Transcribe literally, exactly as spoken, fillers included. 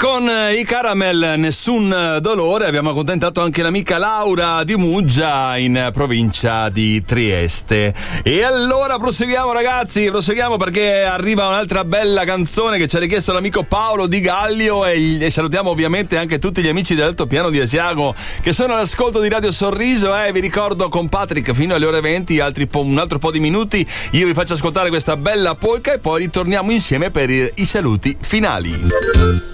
con i Caramel Nessun Dolore abbiamo accontentato anche l'amica Laura di Muggia in provincia di Trieste. E allora proseguiamo ragazzi, proseguiamo perché arriva un'altra bella canzone che ci ha richiesto l'amico Paolo Di Gallio e, e salutiamo ovviamente anche tutti gli amici dell'altopiano di Asiago che sono all'ascolto di Radio Sorriso. Eh, vi ricordo con Patrick fino alle ore venti, altri po- un altro po' di minuti io vi faccio ascoltare questa bella polka e poi ritorniamo insieme per i, i saluti finali.